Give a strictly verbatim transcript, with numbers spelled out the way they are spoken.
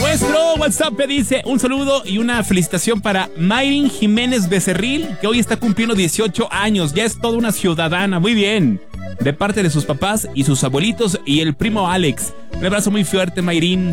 Nuestro WhatsApp me dice un saludo y una felicitación para Mayrin Jiménez Becerril, que hoy está cumpliendo dieciocho años. Ya es toda una ciudadana. Muy bien. De parte de sus papás y sus abuelitos y el primo Alex. Un abrazo muy fuerte, Mayrin.